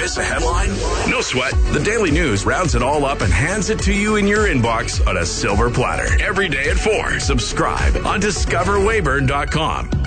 Miss a headline? No sweat. The Daily News rounds it all up and hands it to you in your inbox on a silver platter. Every day at 4. Subscribe on discoverwayburn.com.